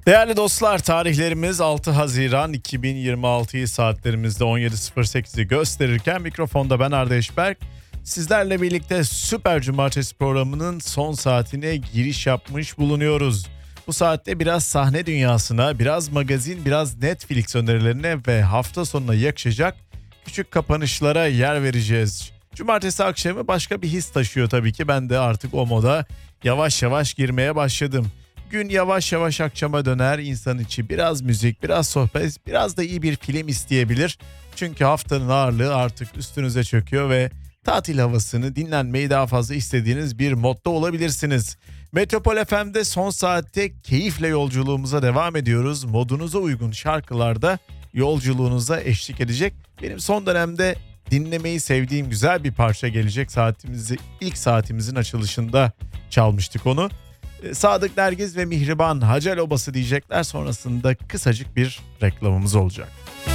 Değerli dostlar, tarihlerimiz 6 Haziran 2026'yı saatlerimizde 17.08'i gösterirken mikrofonda ben Arda Eşberk. Sizlerle birlikte Süper Cumartesi programının son saatine giriş yapmış bulunuyoruz. Bu saatte biraz sahne dünyasına, biraz magazin, biraz Netflix önerilerine ve hafta sonuna yakışacak küçük kapanışlara yer vereceğiz. Cumartesi akşamı başka bir his taşıyor tabii ki. Ben de artık o moda yavaş yavaş girmeye başladım. Gün yavaş yavaş akşama döner, insan içi biraz müzik, biraz sohbet, biraz da iyi bir film isteyebilir. Çünkü haftanın ağırlığı artık üstünüze çöküyor ve tatil havasını, dinlenmeyi daha fazla istediğiniz bir modda olabilirsiniz. Metropol FM'de son saatte keyifle yolculuğumuza devam ediyoruz. Modunuza uygun şarkılarda yolculuğunuza eşlik edecek. Benim son dönemde dinlemeyi sevdiğim güzel bir parça gelecek. İlk saatimizin açılışında çalmıştık onu. Sadık Nergiz ve Mihriban Hacer Obası diyecekler, sonrasında kısacık bir reklamımız olacak.